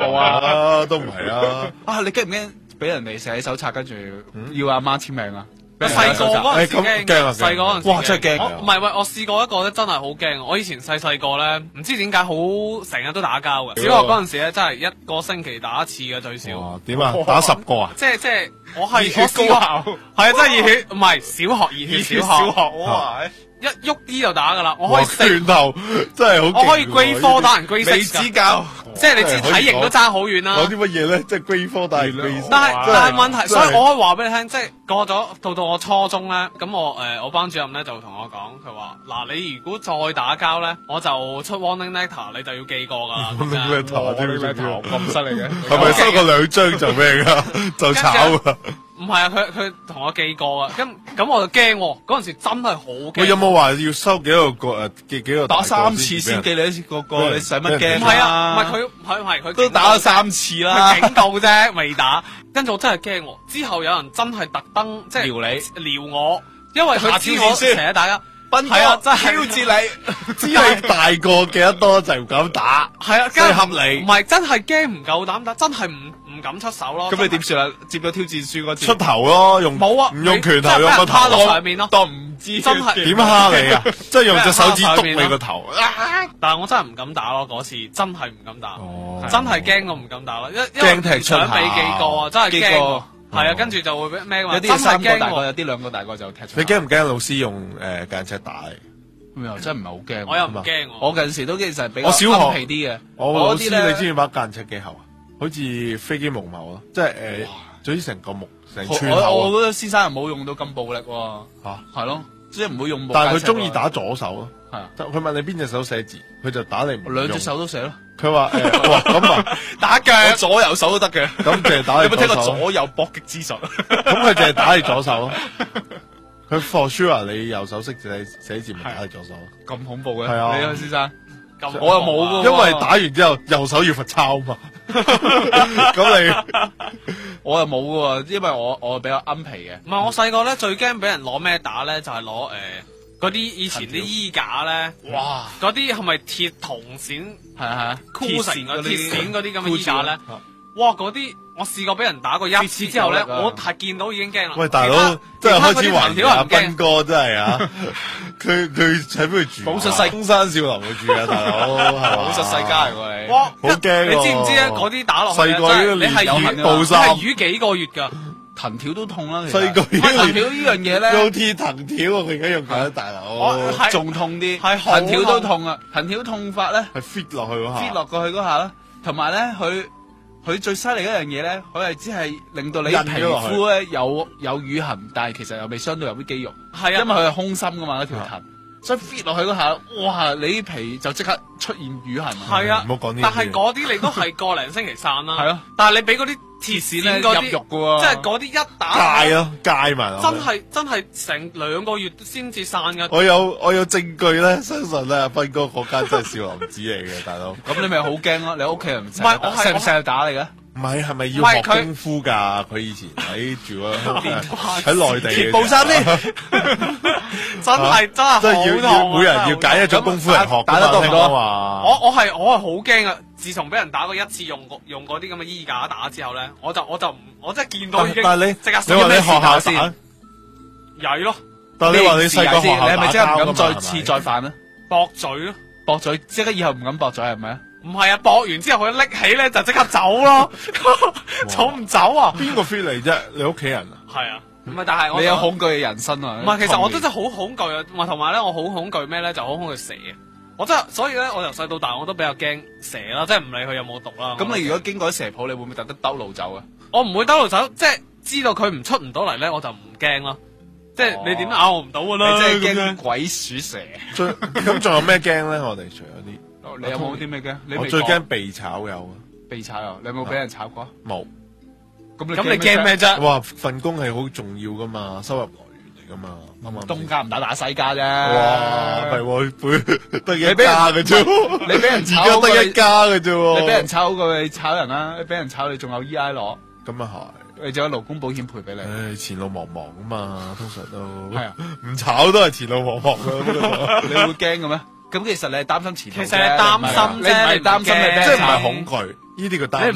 冇啊， 都唔係啊。 啊，你驚唔驚俾人哋寫手冊，跟住要阿媽簽名啊？ 細個嗰陣時驚啊！ 細個嗰陣時哇，真係驚！ 唔係喂，我試過一個咧，真係好驚。我以前細個咧，唔知點解好成日都打交嘅。小學嗰陣時咧，真係一個星期打一次嘅最少。 點啊？打10個啊？ 即係我試過係啊，真係熱血，唔係小學熱血小學哇！一喐啲就打噶啦，我可以拳頭真係好， 我可以 grade 4打人 grade 6， 未指教， 即係你知體型都爭好遠啦。 講啲乜嘢咧？即係 grade 4打人 grade 6。 但係問題，所以我可以話俾你聽，即係過咗到我初中咧，咁我班主任咧就同我講，佢話嗱，你如果再打交咧，我就出 warning letter，你就要記過噶啦。 warning letter 咁犀利嘅， 係咪收過2張就咩噶？就炒啊！ 唔係啊，佢同我記過啊，咁我就驚喎，嗰陣時真係好驚。 佢有冇話要收幾個打3次先記你一次個，你使乜驚？ 唔係啊，唔係佢都打咗3次啦， 佢警告啫，未打。跟住我真係驚喎，之後有人真係特登即係撩我，因為佢知我成日打交。係啊，真係挑戰你， 知你大個記得多就唔敢打。 係啊， 即係合理。 唔係真係驚唔夠膽打，真係唔敢出手咯。 咁你點算啊？接咗挑戰書嗰次出頭咯，用冇啊， 唔用拳頭，用個頭趴落上面咯。 當唔知真係點蝦你啊？即係用隻手指篤你個頭。 但係我真係唔敢打咯，嗰次真係唔敢打，真係驚我唔敢打咯。 驚踢出想俾幾個啊，真係驚。係啊，跟住就會咩嘛？ 有啲3個大個，有啲2個大個就踢出。 你驚唔驚老師用間尺打你？ 又真係唔係好驚。 我又唔驚。 我近時都其實比較我小學皮啲嘅。 我老師你知唔知把間尺幾厚啊？好似飛機木矛咯，即係總之成個木成寸厚。 我覺得先生又冇用到咁暴力喎。係咯，即係唔會用木。 但係佢中意打左手咯。 係啊， 佢問你邊隻手寫字，佢就打你唔用。 兩隻手都寫咯。 佢話哇咁啊， 打腳左右手都得嘅。 咁淨係打你左手。 你有冇聽過左右搏擊之術？ 咁佢淨係打你左手咯。佢 for sure 你右手識寫字咪打你左手。 咁恐怖嘅？ 係啊， 你啊先生。我又冇因為打完之後右手要罰抄嘛。咁你我又冇嘅，因為我比較奀皮嘅。 唔係我細個咧最驚俾人攞咩打咧，就係攞嗰啲以前啲衣架咧， 哇！ 嗰啲係咪鐵銅線？ 係啊箍成鐵線嗰啲咁嘅衣架咧，哇！嗰啲我試過俾人打過一次之後咧，我係見到已經驚啦。 喂，大佬真係開始懷疑阿斌哥真係啊！佢喺邊度住？ 武術世中山少林去住啊，大佬係嘛？ 武術世家嚟喎你。 哇！ 好驚！ 你知唔知咧？嗰啲打落去細個你係暴衫， 係淤幾個月㗎。 藤條都痛啦， 細個藤條呢樣嘢咧， 用鐵藤條啊！佢而家用緊大佬， 仲痛啲， 藤條都痛啊！藤條痛法咧係 fit 落去嗰下 ，fit 落過去嗰下啦，同埋咧佢最犀利一樣嘢咧，佢係只係令到你皮膚咧有瘀痕，但係其實又未傷到有啲肌肉， 係啊， 因為佢係空心噶嘛嗰條藤。所以 fit 落去嗰下，哇！你啲皮就即刻出現瘀痕。 係啊， 唔好講呢啲。 但係嗰啲你都係個零星期散啦。 係咯。 但係你俾嗰啲鐵線咧入肉嘅喎， 即係嗰啲一打戒咯，戒埋。 真係成2個月先至散㗎。 我有證據咧，相信咧，斌哥嗰間真係少林寺嚟嘅，大佬。 咁你咪好驚咯？你屋企人唔係我成唔成日打你嘅？ 唔係，係咪要學功夫㗎？佢以前喺住喺內地嘅。 鐵布衫呢？ 真係好痛。 每人要揀一種功夫嚟學， 打得多唔多啊？我係好驚啊！自從俾人打過一次用嗰啲咁嘅衣架打之後咧，我真係見到已經。 但係你即刻你話你學校先曳咯。 但係你話你細個學校你係咪即刻唔敢再犯啊？ 駁嘴咯， 駁嘴即刻以後唔敢駁嘴係咪啊？ 唔係啊，駁完之後佢拎起咧就即刻走咯，走唔走啊？ 邊個 fit 嚟啫？你屋企人啊？ 係啊，唔係，但係我你有恐懼嘅人生啊！ 唔係，其實我真係好恐懼啊！同埋咧，我好恐懼咩咧？就好恐懼蛇。我真係，所以咧，我由細到大我都比較驚蛇啦，即係唔理佢有冇毒啦。 咁你如果經過啲蛇鋪，你會唔會特登兜路走啊？ 我唔會兜路走，即係知道佢出唔到嚟咧，我就唔驚咯。即係你點咬我唔到噶啦？ 你真係驚鬼鼠蛇。 咁仲有咩驚咧？我哋除咗啲。 你有冇啲咩驚？ 我最驚被炒有啊！ 被炒啊！你有冇俾人炒過？ 冇。 咁你驚咩啫？ 哇！份工係好重要噶嘛，收入來源嚟噶嘛。 東家唔打西家啫。 哇！係喎，得一家嘅啫。 你俾人炒， 而家得一家嘅啫。 你俾人炒過，你炒人啦。你俾人炒，你仲有 EI 攞。 咁啊係。 你仲有勞工保險賠俾你。 唉，前路茫茫啊嘛，通常都係啊， 唔炒都係前路茫茫噶。 你會驚嘅咩？咁其實你係擔心前途啫， 其實係擔心啫， 你唔係擔心你俾人炒， 即係唔係恐懼，呢啲叫擔心。